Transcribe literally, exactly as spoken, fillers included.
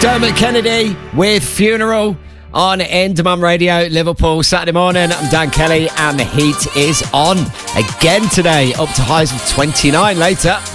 Dermot Kennedy with Funeral on End Mum Radio, Liverpool, Saturday morning. I'm Dan Kelly and the heat is on again today, up to highs of twenty-nine later.